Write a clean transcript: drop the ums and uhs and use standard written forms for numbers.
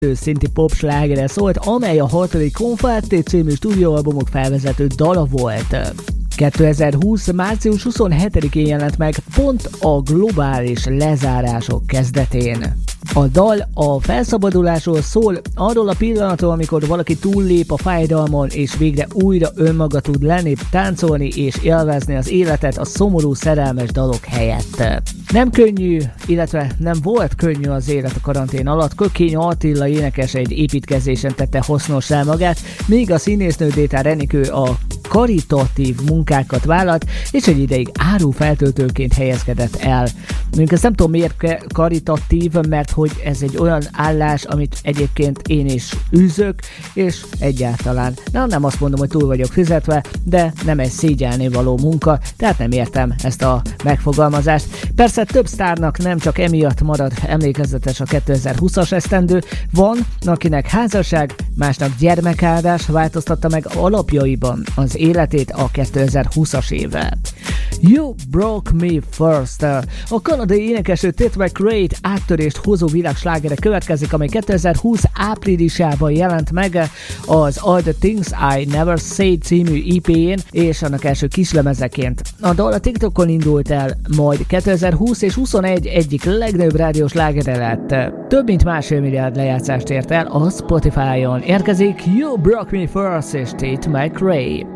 szinti pop slágere szólt, amely a 6. Confetti című stúdióalbumok felvezető dala volt. 2020. március 27-én jelent meg, pont a globális lezárások kezdetén. A dal a felszabadulásról szól, arról a pillanatról, amikor valaki túllép a fájdalmon, és végre újra önmaga tud lenni, táncolni és élvezni az életet a szomorú szerelmes dalok helyett. Nem könnyű, illetve nem volt könnyű az élet a karantén alatt. Kökény Attila énekes egy építkezésen tette hasznossá magát, míg a színésznő Détár Enikő a karitatív munkákat vállalt, és egy ideig árufeltöltőként helyezkedett el. Mondjuk ezt nem tudom miért karitatív, mert hogy ez egy olyan állás, amit egyébként én is űzök, és egyáltalán nem azt mondom, hogy túl vagyok fizetve, de nem egy szégyelni való munka, tehát nem értem ezt a megfogalmazást. Persze több sztárnak nem csak emiatt marad emlékezetes a 2020-as esztendő, van, akinek házasság, másnak gyermekáldás változtatta meg alapjaiban az életét a 2020-as évvel. You Broke Me First. A kanadai énekeső Tate McRae áttörést hozó világslágere következik, amely 2020 áprilisában jelent meg az All the Things I Never Said című EP-jén, és annak első kislemezeként. A dal a TikTokon indult el, majd 2020 és 21 egyik legnagyobb rádiós slágere lett. Több mint 1,5 milliárd lejátszást ért el a Spotify-on. Érkezik You Broke Me First és Tate McRae.